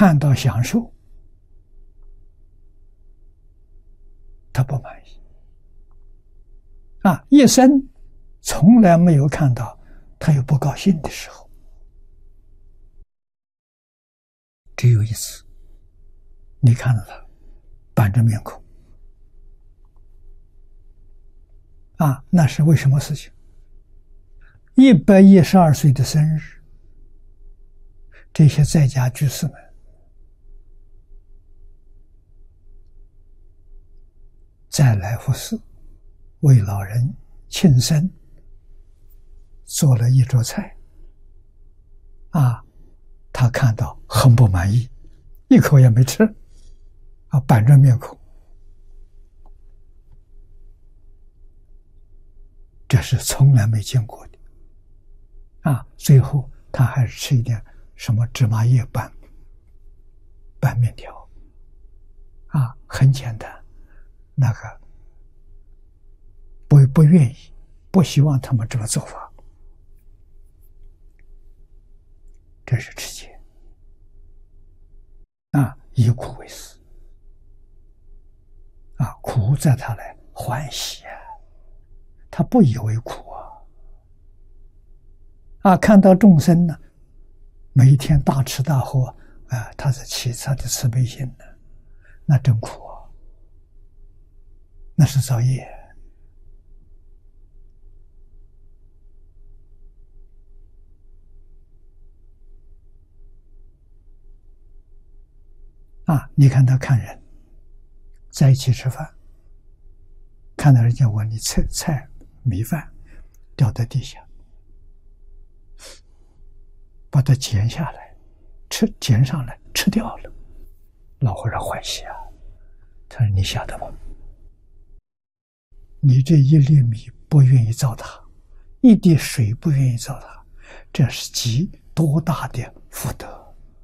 看到享受，他不满意。一生从来没有看到他有不高兴的时候，只有一次，你看到他板着面孔，那是为什么事情？112岁的生日，这些在家居士们再来佛寺为老人庆生，做了一桌菜，他看到很不满意，一口也没吃，板着面孔，这是从来没见过的。最后他还是吃一点什么芝麻叶拌面条，很简单，那个不愿意，不希望他们这么做法，这是持戒。以苦为师，苦在他来欢喜他不以为苦看到众生呢，每一天大吃大喝，他是起他的慈悲心呢，那真苦那是造业。你看他看人，在一起吃饭，看到人家碗里菜米饭掉在地下，把它捡下来，捡上来吃掉了，老和尚欢喜他说：“你晓得吗？你这一粒米不愿意糟蹋，一滴水不愿意糟蹋，这是积多大的福德！”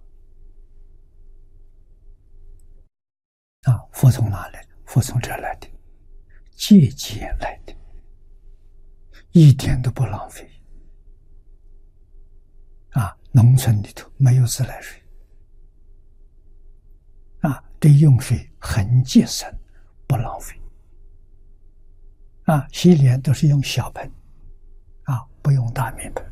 福从哪来？福从这来的，借鉴来的，一点都不浪费。农村里头没有自来水，这用水很节省，不浪费。洗脸都是用小盆，不用大面盆。